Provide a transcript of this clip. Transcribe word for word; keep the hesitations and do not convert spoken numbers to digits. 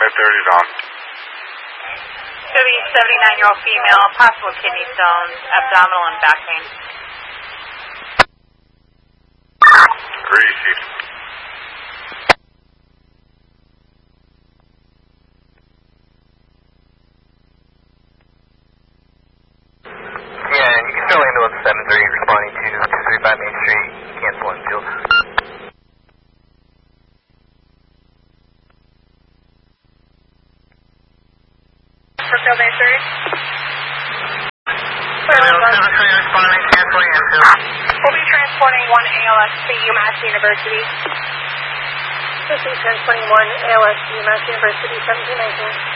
mid thirties on. Should be seventy-nine-year-old female, possible kidney stones, abdominal and back pain. Great, Chief. Yeah, you can still handle it seven three, responding to two thirty-five Main Street, cancel infield. For field A three? seven three, responding, canceling infield. We'll be transporting one A L S to UMass University. This is transporting one A L S to UMass University, seventeen nineteen.